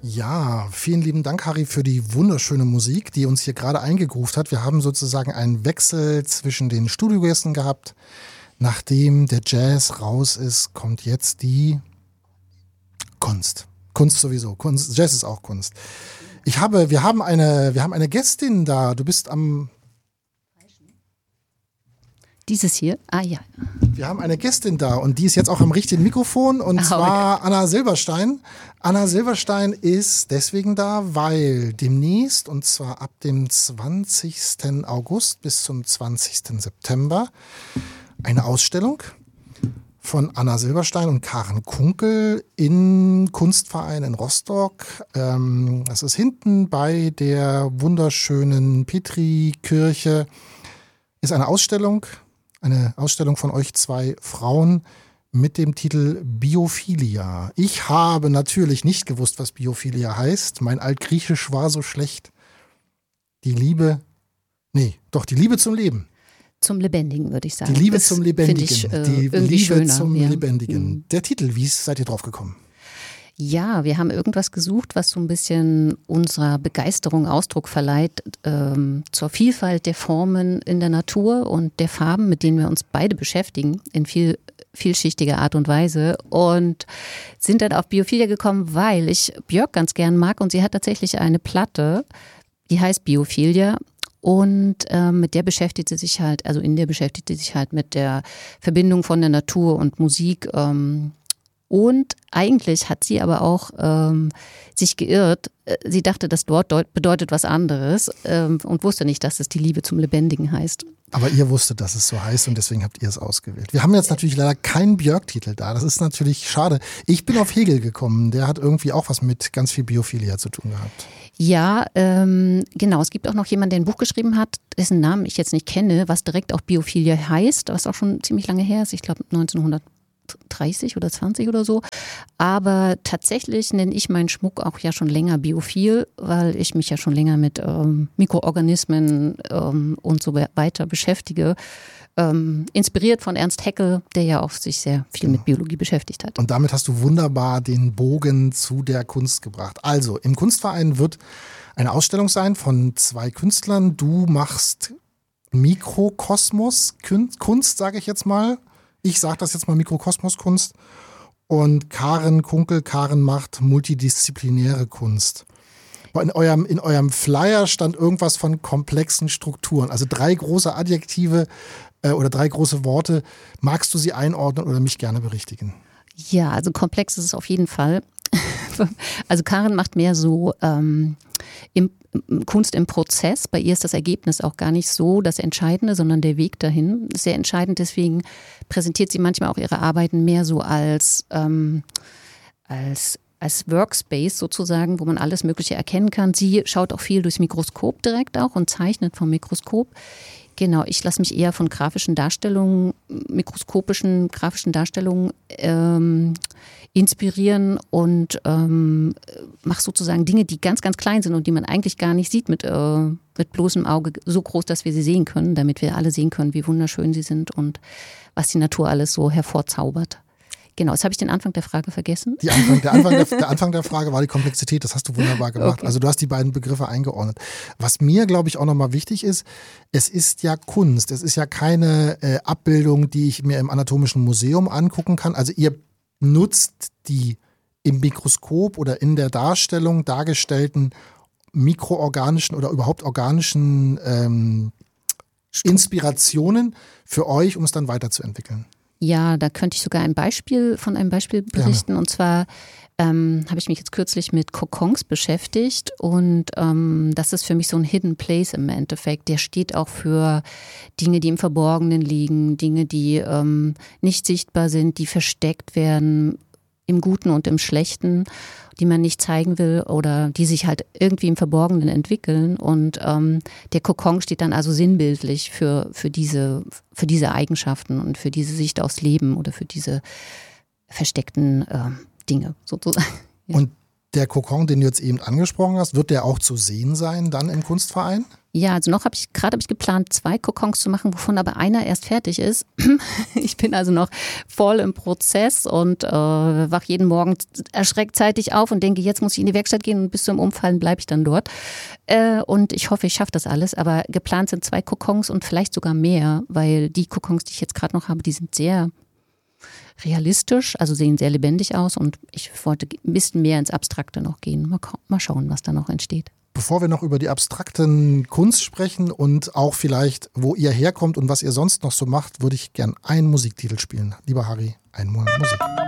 Ja, vielen lieben Dank, Harry, für die wunderschöne Musik, die uns hier gerade eingegroovt hat. Wir haben sozusagen einen Wechsel zwischen den Studiogästen gehabt. Nachdem der Jazz raus ist, kommt jetzt die Kunst. Kunst sowieso. Kunst, Jazz ist auch Kunst. Wir haben eine Gästin da. Du bist am... Dieses hier? Ah ja. Wir haben eine Gästin da und die ist jetzt auch am richtigen Mikrofon und zwar Anna Silberstein. Anna Silberstein ist deswegen da, weil demnächst, und zwar ab dem 20. August bis zum 20. September, eine Ausstellung von Anna Silberstein und Karen Kunkel im Kunstverein in Rostock. Das ist hinten bei der wunderschönen Petri-Kirche. Ist eine Ausstellung von euch zwei Frauen mit dem Titel Biophilia. Ich habe natürlich nicht gewusst, was Biophilia heißt. Mein Altgriechisch war so schlecht. Die Liebe zum Leben. Zum Lebendigen, würde ich sagen. Die Liebe zum Lebendigen. Die Liebe schöner, zum Lebendigen. Der Titel, wie seid ihr drauf gekommen? Ja, wir haben irgendwas gesucht, was so ein bisschen unserer Begeisterung Ausdruck verleiht zur Vielfalt der Formen in der Natur und der Farben, mit denen wir uns beide beschäftigen, in vielschichtiger Art und Weise. Und sind dann auf Biophilia gekommen, weil ich Björk ganz gern mag und sie hat tatsächlich eine Platte, die heißt Biophilia. Und in der beschäftigte sie sich halt mit der Verbindung von der Natur und Musik. Und eigentlich hat sie aber auch sich geirrt. Sie dachte, das dort bedeutet was anderes und wusste nicht, dass es die Liebe zum Lebendigen heißt. Aber ihr wusstet, dass es so heißt und deswegen habt ihr es ausgewählt. Wir haben jetzt natürlich leider keinen Björk-Titel da. Das ist natürlich schade. Ich bin auf Hegel gekommen. Der hat irgendwie auch was mit ganz viel Biophilia zu tun gehabt. Ja, genau. Es gibt auch noch jemanden, der ein Buch geschrieben hat, dessen Namen ich jetzt nicht kenne, was direkt auch Biophilia heißt, was auch schon ziemlich lange her ist. Ich glaube 1930 oder 20 oder so. Aber tatsächlich nenne ich meinen Schmuck auch ja schon länger biophil, weil ich mich ja schon länger mit Mikroorganismen und so weiter beschäftige. Inspiriert von Ernst Haeckel, der ja auch sich sehr viel mit Biologie beschäftigt hat. Und damit hast du wunderbar den Bogen zu der Kunst gebracht. Also, im Kunstverein wird eine Ausstellung sein von zwei Künstlern. Du machst Mikrokosmos Kunst, sage ich jetzt mal. Ich sage das jetzt mal Mikrokosmos-Kunst. Und Karen Kunkel macht multidisziplinäre Kunst. In eurem Flyer stand irgendwas von komplexen Strukturen. Also 3 große Adjektive oder 3 große Worte. Magst du sie einordnen oder mich gerne berichtigen? Ja, also komplex ist es auf jeden Fall. Also Karen macht mehr so Kunst im Prozess. Bei ihr ist das Ergebnis auch gar nicht so das Entscheidende, sondern der Weg dahin ist sehr entscheidend. Deswegen präsentiert sie manchmal auch ihre Arbeiten mehr so als Workspace sozusagen, wo man alles Mögliche erkennen kann. Sie schaut auch viel durchs Mikroskop direkt auch und zeichnet vom Mikroskop. Genau, ich lasse mich eher von mikroskopischen grafischen Darstellungen inspirieren und mache sozusagen Dinge, die ganz, ganz klein sind und die man eigentlich gar nicht sieht mit bloßem Auge, so groß, dass wir sie sehen können, damit wir alle sehen können, wie wunderschön sie sind und was die Natur alles so hervorzaubert. Genau, jetzt habe ich den Anfang der Frage vergessen. Der Anfang der Frage war die Komplexität, das hast du wunderbar gemacht. Okay. Also du hast die beiden Begriffe eingeordnet. Was mir, glaube ich, auch nochmal wichtig ist, es ist ja Kunst, es ist ja keine Abbildung, die ich mir im Anatomischen Museum angucken kann. Also ihr nutzt die im Mikroskop oder in der Darstellung dargestellten mikroorganischen oder überhaupt organischen Inspirationen für euch, um es dann weiterzuentwickeln. Ja, da könnte ich sogar von einem Beispiel berichten. Gerne. Und zwar habe ich mich jetzt kürzlich mit Kokons beschäftigt und das ist für mich so ein Hidden Place im Endeffekt. Der steht auch für Dinge, die im Verborgenen liegen, Dinge, die nicht sichtbar sind, die versteckt werden, im Guten und im Schlechten, die man nicht zeigen will oder die sich halt irgendwie im Verborgenen entwickeln. Und der Kokon steht dann also sinnbildlich für diese Eigenschaften und für diese Sicht aufs Leben oder für diese versteckten Dinge sozusagen. Ja. Und Der Kokon, den du jetzt eben angesprochen hast, wird der auch zu sehen sein dann im Kunstverein? Ja, also noch habe ich geplant, 2 Kokons zu machen, wovon aber einer erst fertig ist. Ich bin also noch voll im Prozess und wach jeden Morgen erschreckt zeitig auf und denke, jetzt muss ich in die Werkstatt gehen und bis zum Umfallen bleibe ich dann dort. Und ich hoffe, ich schaffe das alles, aber geplant sind 2 Kokons und vielleicht sogar mehr, weil die Kokons, die ich jetzt gerade noch habe, die sind sehr realistisch, also sehen sehr lebendig aus und ich wollte ein bisschen mehr ins Abstrakte noch gehen. Mal schauen, was da noch entsteht. Bevor wir noch über die abstrakten Kunst sprechen und auch vielleicht, wo ihr herkommt und was ihr sonst noch so macht, würde ich gern einen Musiktitel spielen. Lieber Harry, einen Monat Musik.